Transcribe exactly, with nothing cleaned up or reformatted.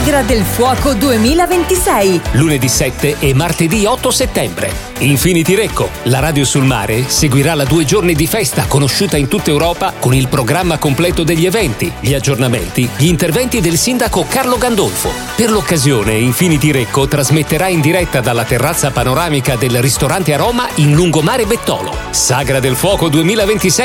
Sagra del Fuoco duemilaventisei. Lunedì sette e martedì otto settembre. Infinity Recco, la radio sul mare, seguirà la due giorni di festa conosciuta in tutta Europa con il programma completo degli eventi, gli aggiornamenti, gli interventi del sindaco Carlo Gandolfo. Per l'occasione Infinity Recco trasmetterà in diretta dalla terrazza panoramica del ristorante a Roma in lungomare Bettolo. Sagra del Fuoco duemilaventisei